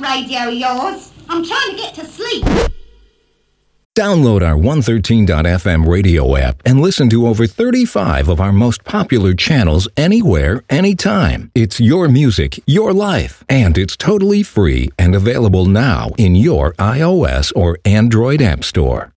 radio of yours. I'm trying to get to sleep. Download our 113.fm radio app and listen to over 35 of our most popular channels anywhere, anytime. It's your music, your life, and it's totally free and available now in your iOS or Android app store.